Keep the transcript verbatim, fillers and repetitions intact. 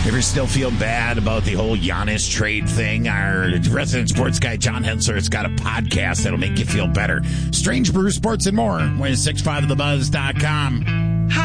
Ever still feel bad about the whole Giannis trade thing? Our resident sports guy, John Hensler, has got a podcast that'll make you feel better. Strange Brew Sports and more. one six five the buzz dot com.